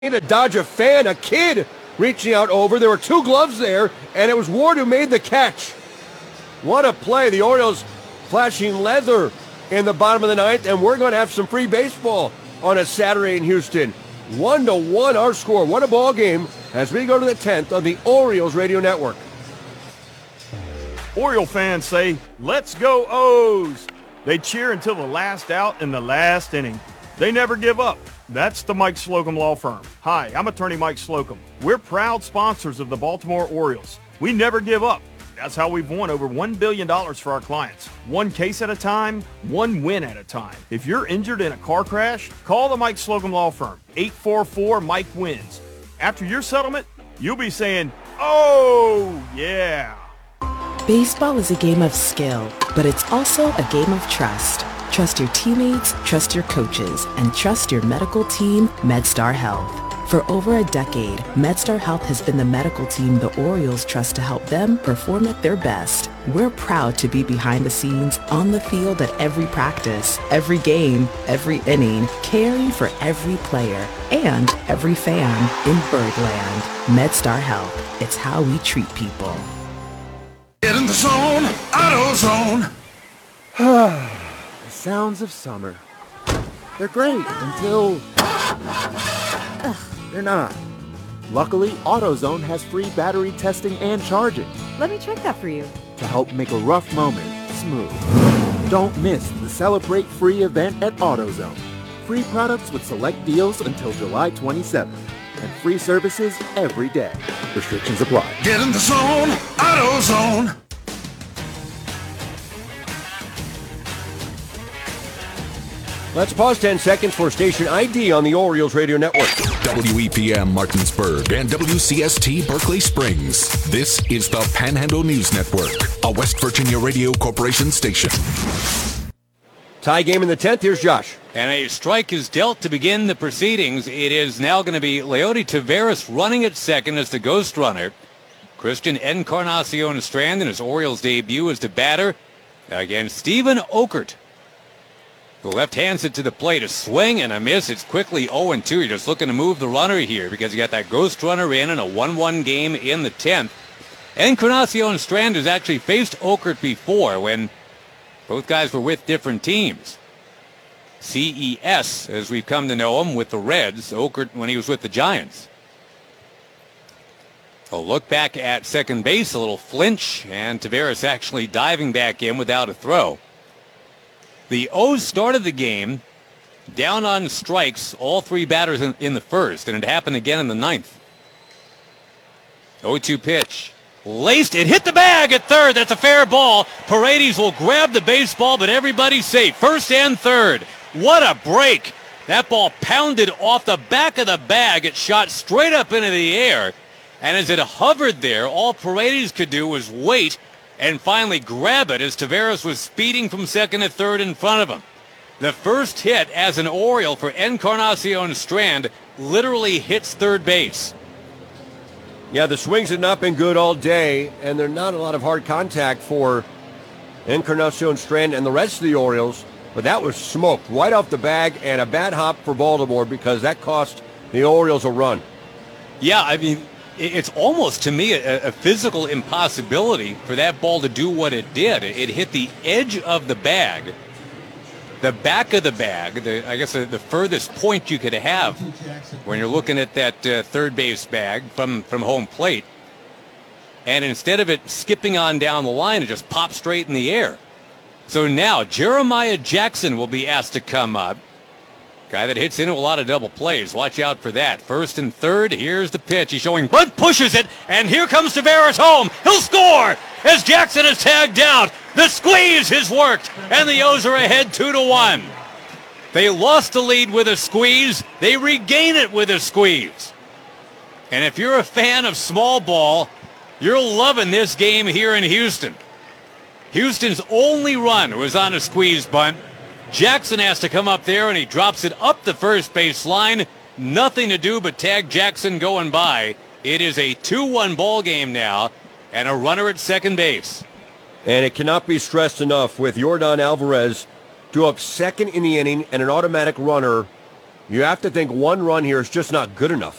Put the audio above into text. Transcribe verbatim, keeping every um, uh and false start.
to dodge a fan, a kid reaching out over. There were two gloves there, and it was Ward who made the catch. What a play. The Orioles flashing leather in the bottom of the ninth, and we're going to have some free baseball on a Saturday in Houston. One to one our score. What a ball game as we go to the tenth on the Orioles Radio Network. Oriole fans say, "Let's go O's." They cheer until the last out in the last inning. They never give up. That's the Mike Slocum Law Firm. Hi, I'm attorney Mike Slocum. We're proud sponsors of the Baltimore Orioles. We never give up. That's how we've won over one billion dollars for our clients. One case at a time, one win at a time. If you're injured in a car crash, call the Mike Slocum Law Firm. eight four four, Mike wins. After your settlement, you'll be saying, "Oh, yeah." Baseball is a game of skill, but it's also a game of trust. Trust your teammates, trust your coaches, and trust your medical team, MedStar Health. For over a decade, MedStar Health has been the medical team the Orioles trust to help them perform at their best. We're proud to be behind the scenes, on the field at every practice, every game, every inning, caring for every player and every fan in Birdland. MedStar Health. It's how we treat people. Get in the zone, AutoZone. The sounds of summer. They're great until Ugh, they're not. Luckily, AutoZone has free battery testing and charging Let me check that for you. to help make a rough moment smooth. Don't miss the Celebrate Free event at AutoZone. Free products with select deals until July twenty-seventh. And free services every day. Restrictions apply. Get in the zone, AutoZone. Let's pause ten seconds for station I D on the Orioles Radio Network. W E P M Martinsburg and W C S T Berkeley Springs. This is the Panhandle News Network, a West Virginia Radio Corporation station. Tie game in the tenth. Here's Josh. And a strike is dealt to begin the proceedings. It is now going to be Leody Taveras running at second as the ghost runner. Christian Encarnacion Strand in his Orioles debut as the batter against Stephen Okert. The left hands it to the plate, a swing and a miss. It's quickly oh and two. You're just looking to move the runner here because you got that ghost runner in in a one one game in the tenth. Encarnacion Strand has actually faced Okert before when both guys were with different teams. C E S, as we've come to know him, with the Reds. Okert when he was with the Giants. A look back at second base, a little flinch, and Taveras actually diving back in without a throw. The O's started the game down on strikes, all three batters in, in the first, and it happened again in the ninth. oh two pitch. Laced it, hit the bag at third. That's a fair ball. Paredes will grab the baseball, but everybody's safe. First and third. What a break. That ball pounded off the back of the bag. It shot straight up into the air. And as it hovered there, all Paredes could do was wait and finally grab it as Taveras was speeding from second to third in front of him. The first hit as an Oriole for Encarnacion Strand literally hits third base. Yeah, the swings have not been good all day, and there's not a lot of hard contact for Encarnacion Strand and the rest of the Orioles, but that was smoked right off the bag and a bad hop for Baltimore because that cost the Orioles a run. Yeah, I mean, it's almost, to me, a, a physical impossibility for that ball to do what it did. It hit the edge of the bag, the back of the bag, the, I guess the, the furthest point you could have when you're looking at that uh, third base bag from, from home plate. And instead of it skipping on down the line, it just popped straight in the air. So now Jeremiah Jackson will be asked to come up. Guy that hits into a lot of double plays. Watch out for that. First and third, here's the pitch. He's showing Bunt pushes it, and here comes Taveras home. He'll score as Jackson is tagged out. The squeeze has worked, and the O's are ahead two to one. They lost the lead with a squeeze. They regain it with a squeeze. And if you're a fan of small ball, you're loving this game here in Houston. Houston's only run was on a squeeze bunt. Jackson has to come up there, and he drops it up the first base line. Nothing to do but tag Jackson going by. It is a two one ball game now, and a runner at second base. And it cannot be stressed enough with Yordan Alvarez to up second in the inning and an automatic runner You have to think one run here is just not good enough.